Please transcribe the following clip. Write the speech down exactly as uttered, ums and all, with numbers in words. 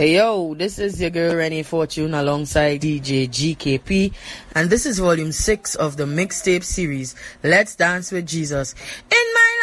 Hey yo, this is your girl Rennie Fortune alongside D J G K P, and this is volume six of the mixtape series, Let's Dance with Jesus. In my